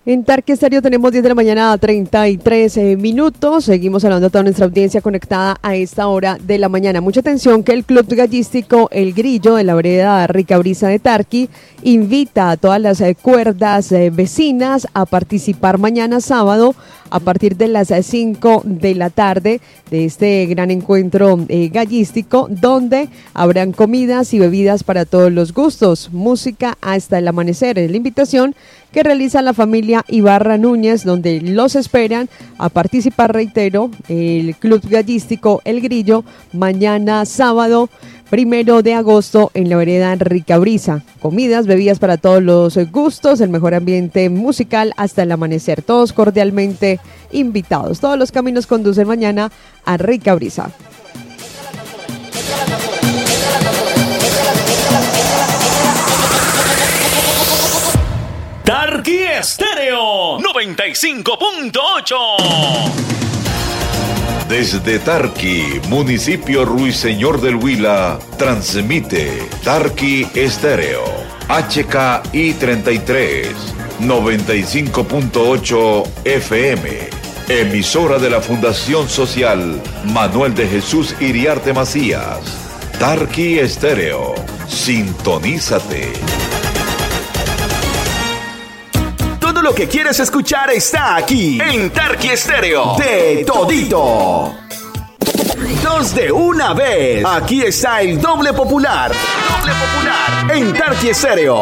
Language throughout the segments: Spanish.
En Tarqui Estéreo tenemos 10 de la mañana a 33 minutos. Seguimos hablando a toda nuestra audiencia conectada a esta hora de la mañana. Mucha atención que el Club Gallístico El Grillo de la vereda Rica Brisa de Tarqui invita a todas las cuerdas vecinas a participar mañana sábado a partir de las 5 de la tarde de este gran encuentro gallístico, donde habrán comidas y bebidas para todos los gustos, música hasta el amanecer. Es la invitación que realiza la familia Ibarra Núñez, donde los esperan a participar, reitero, el Club Gallístico El Grillo, mañana sábado 1 de agosto en la vereda Rica Brisa. Comidas, bebidas para todos los gustos, el mejor ambiente musical hasta el amanecer. Todos cordialmente invitados. Todos los caminos conducen mañana a Rica Brisa. Tarqui Estéreo 95.8. Desde Tarqui, municipio Ruiseñor del Huila, transmite Tarqui Estéreo, HKI 33, 95.8 FM, emisora de la Fundación Social Manuel de Jesús Iriarte Macías. Tarqui Estéreo, sintonízate. Todo lo que quieres escuchar está aquí en Tarqui Estéreo. De todito. Dos de una vez. Aquí está el doble popular. Doble popular. En Tarqui Estéreo.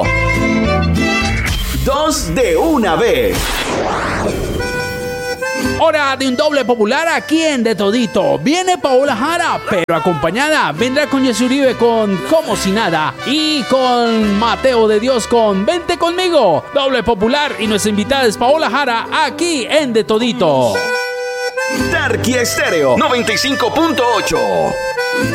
Dos de una vez. Hora de un doble popular aquí en De Todito. Viene Paola Jara, pero acompañada vendrá con Jessy Uribe con Como Si Nada y con Mateo de Dios con Vente Conmigo. Doble popular y nuestra invitada es Paola Jara aquí en De Todito. Tarqui Estéreo 95.8.